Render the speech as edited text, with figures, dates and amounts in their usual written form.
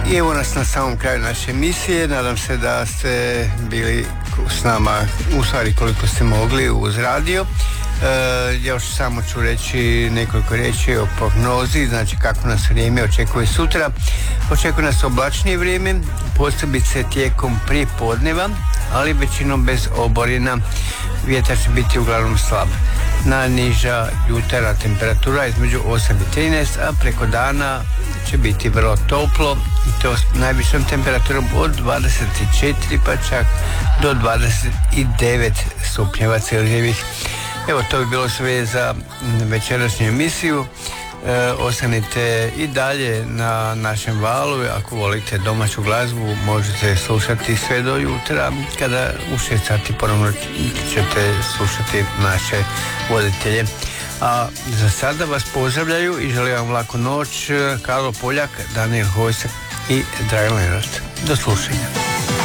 I evo nas na samom kraju naše emisije. Nadam se da ste bili s nama, u stvari koliko ste mogli, uz radio. Još samo ću reći nekoliko riječi o prognozi, znači kako nas vrijeme očekuje sutra. Očekuje nas oblačnije vrijeme, posebice tijekom prijepodneva, ali većinom bez oborina. Vjetar će biti uglavnom slab. Najniža jutarnja temperatura između 8 i 13, a preko dana će biti vrlo toplo, i to s najvišom temperaturom od 24 pa čak do 29 stupnjeva Celzijevih. Evo, to bi bilo sve za večerašnju emisiju. Ostanite i dalje na našem valu. Ako volite domaću glazbu, možete slušati sve do jutra, kada u 6 sati ponovno ćete slušati naše voditelje. A za sada vas pozdravljaju i želim vam laku noć Karlo Poljak, Daniel Hojsak i Dragan Lenart. Do slušanja.